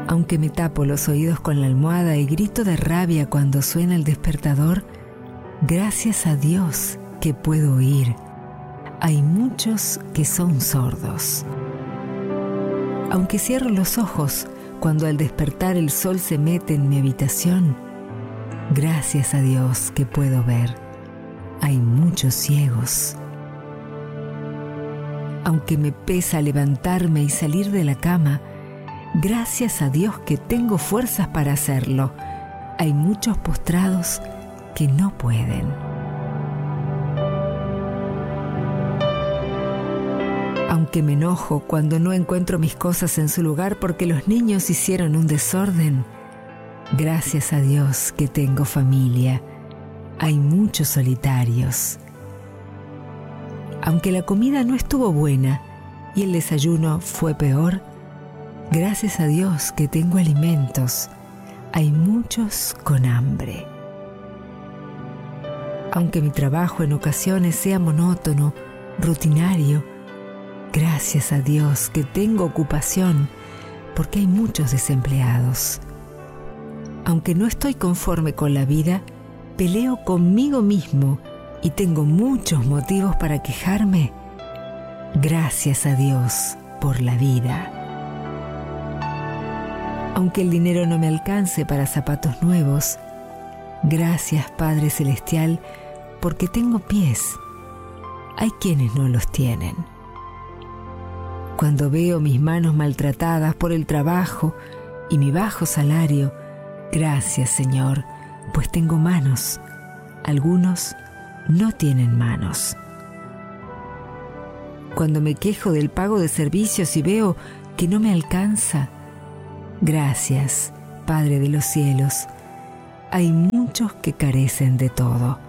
Aunque me tapo los oídos con la almohada y grito de rabia cuando suena el despertador, gracias a Dios que puedo oír. Hay muchos que son sordos. Aunque cierro los ojos cuando al despertar el sol se mete en mi habitación, gracias a Dios que puedo ver. Hay muchos ciegos. Aunque me pesa levantarme y salir de la cama, gracias a Dios que tengo fuerzas para hacerlo. Hay muchos postrados que no pueden. Aunque me enojo cuando no encuentro mis cosas en su lugar porque los niños hicieron un desorden, gracias a Dios que tengo familia. Hay muchos solitarios. Aunque la comida no estuvo buena y el desayuno fue peor, gracias a Dios que tengo alimentos. Hay muchos con hambre. Aunque mi trabajo en ocasiones sea monótono, rutinario, gracias a Dios que tengo ocupación, porque hay muchos desempleados. Aunque no estoy conforme con la vida, peleo conmigo mismo y tengo muchos motivos para quejarme. Gracias a Dios por la vida. Aunque el dinero no me alcance para zapatos nuevos, gracias Padre Celestial porque tengo pies. Hay quienes no los tienen. Cuando veo mis manos maltratadas por el trabajo y mi bajo salario, gracias Señor, pues tengo manos. Algunos no tienen manos. Cuando me quejo del pago de servicios y veo que no me alcanza, gracias, Padre de los cielos. Hay muchos que carecen de todo.